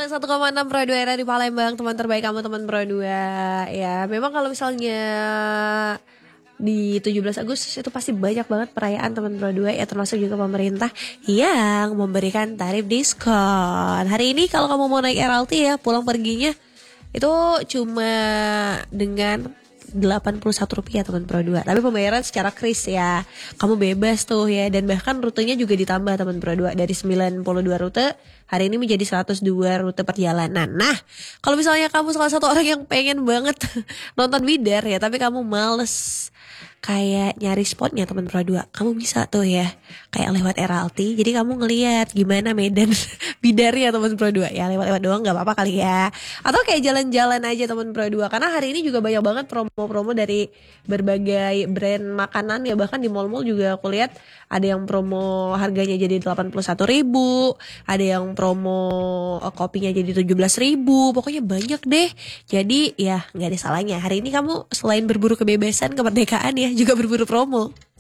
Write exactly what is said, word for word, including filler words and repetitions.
nol satu koma enam Pro dua era di Palembang, teman terbaik kamu teman Pro dua. Ya, memang kalau misalnya di tujuh belas Agustus itu pasti banyak banget perayaan teman Pro dua ya, termasuk juga pemerintah yang memberikan tarif diskon. Hari ini kalau kamu mau naik R L T ya, pulang perginya itu cuma dengan delapan puluh satu rupiah teman Pro dua. Tapi pembayaran secara kris ya. Kamu bebas tuh ya. Dan bahkan rutenya juga ditambah teman Pro dua. Dari sembilan puluh dua rute hari ini menjadi seratus dua rute perjalanan. Nah, kalau misalnya kamu salah satu orang yang pengen banget nonton Bidar ya, tapi kamu males kayak nyari spotnya teman Pro dua, kamu bisa tuh ya kayak lewat R L T. Jadi kamu ngelihat gimana medan Bidarnya teman Pro dua ya, lewat-lewat doang nggak apa-apa kali ya. Atau kayak jalan-jalan aja teman Pro dua, karena hari ini juga banyak banget promo-promo dari berbagai brand makanan ya. Bahkan di mall-mall juga aku lihat ada yang promo harganya jadi delapan puluh satu ribu, ada yang promo kopinya jadi tujuh belas ribu. Pokoknya banyak deh. Jadi ya nggak ada salahnya hari ini kamu selain berburu kebebasan, kemerdekaan ya, juga berburu promo.